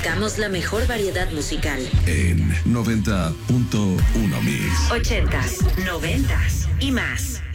presentamos la mejor variedad musical en 90.1 Mix. 80s, 90s y más.